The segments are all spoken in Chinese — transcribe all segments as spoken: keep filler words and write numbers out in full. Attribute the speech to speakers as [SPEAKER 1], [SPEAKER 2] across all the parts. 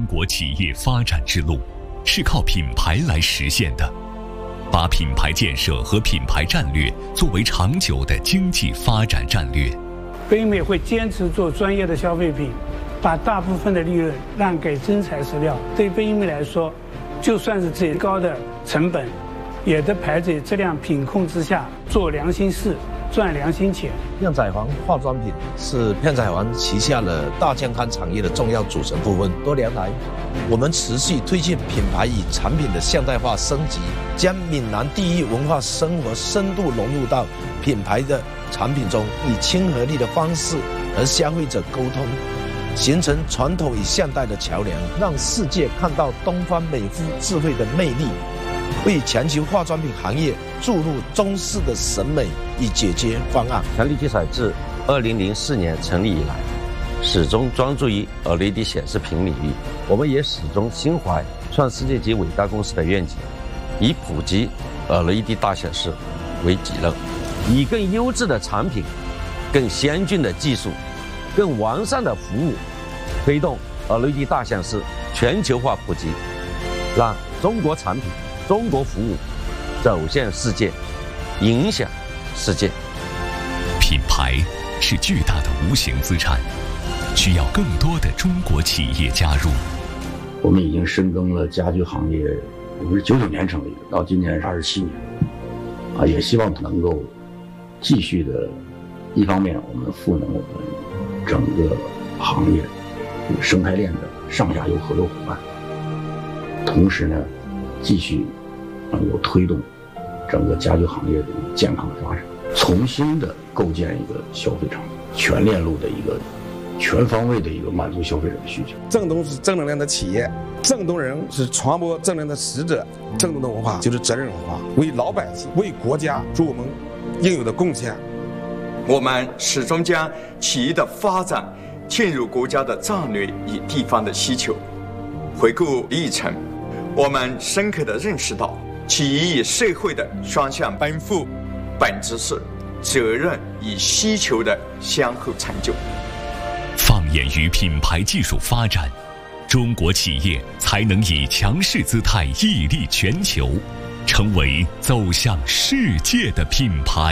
[SPEAKER 1] 国企业发展之路是靠品牌来实现的。把品牌建设和品牌战略作为长久的经济发展战略。
[SPEAKER 2] 北美会坚持做专业的消费品，把大部分的利润让给真材实料。对北美来说，就算是最高的成本，也得排在质量品控之下，做良心事，赚良心钱。
[SPEAKER 3] 片仔癀化妆品是片仔癀旗下的大健康产业的重要组成部分。多年来，我们持续推进品牌与产品的现代化升级，将闽南地域文化生活深度融入到品牌的产品中，以亲和力的方式和消费者沟通，形成传统与现代的桥梁，让世界看到东方美肤智慧的魅力，为全球化妆品行业注入中式的审美与解决方案。
[SPEAKER 4] 强力基彩自二零零四年成立以来，始终专注于 L E D 显示屏领域。我们也始终心怀创世界级伟大公司的愿景，以普及 L E D 大显示为己任，以更优质的产品、更先进的技术、更完善的服务，推动 L E D 大显示全球化普及，让中国产品、中国服务走向世界，影响世界。
[SPEAKER 1] 品牌是巨大的无形资产，需要更多的中国企业加入。
[SPEAKER 5] 我们已经深耕了家居行业，我们是九九年成立的，到今年是二十七年，啊，也希望能够继续的，一方面我们赋能我们整个行业生态链的上下游合作伙伴，同时呢，继续能够推动整个家居行业的健康的发展，重新的构建一个消费场全链路的一个全方位的一个满足消费者的需求。
[SPEAKER 6] 正东是正能量的企业，正东人是传播正能量的使者，正东的文化就是责任文化，为老百姓、为国家做我们应有的贡献。
[SPEAKER 7] 我们始终将企业的发展嵌入国家的战略与地方的需求。回顾历程，我们深刻地认识到，企业与社会的双向奔赴，本质是责任与需求的相互成就。
[SPEAKER 1] 放眼于品牌技术发展，中国企业才能以强势姿态屹立全球，成为走向世界的品牌。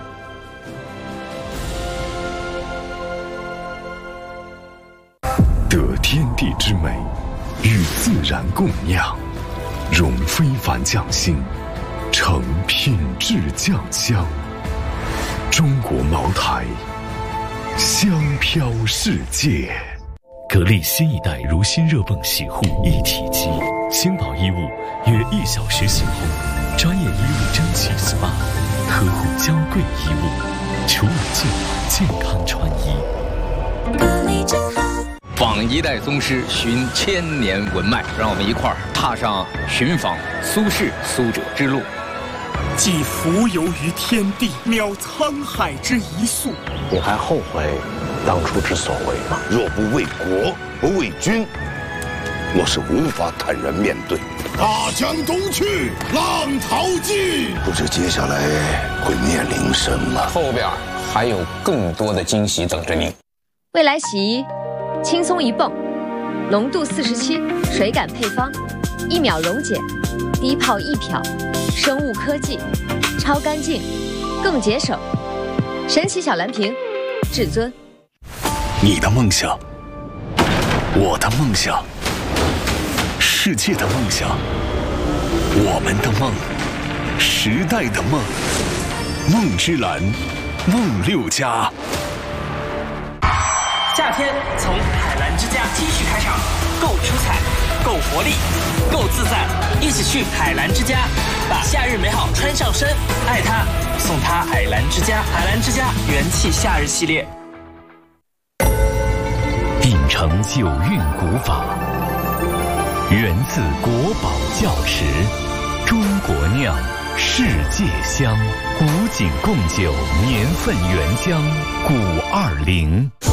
[SPEAKER 1] 得天地之美，与自然共酿，融非凡匠心，成品质酱香。中国茅台，香飘世界。格力新一代如新热泵洗护一体机，轻薄衣物约一小时洗后，专业衣物蒸汽 S P A， 呵护娇贵衣物，除冷净，健康穿衣。
[SPEAKER 8] 格力真好。
[SPEAKER 9] 访一代宗师，寻千年文脉，让我们一块儿踏上寻访苏轼苏辙之路。
[SPEAKER 10] 既浮游于天地，渺沧海之一粟。
[SPEAKER 11] 你还后悔当初之所为吗？
[SPEAKER 12] 若不为国，不为军，我是无法坦然面对。
[SPEAKER 13] 大江东去，浪淘尽，
[SPEAKER 12] 不知接下来会面临什么。
[SPEAKER 9] 后边还有更多的惊喜等着你。
[SPEAKER 14] 未来洗衣，轻松一泵，浓度四十七，水感配方，一秒溶解，低泡一漂，生物科技，超干净，更节省。神奇小蓝瓶，至尊。
[SPEAKER 1] 你的梦想，我的梦想，世界的梦想，我们的梦，时代的梦，梦之蓝，梦六家。
[SPEAKER 10] 夏天从海澜之家继续开场，够出彩，够活力，够自在，一起去海澜之家，把夏日美好穿上身，爱它，送它海澜之家。海澜之家元气夏日系列，
[SPEAKER 1] 秉承九韵古法，源自国宝窖池，中国酿，世界香，古井贡酒年份原浆，古二零。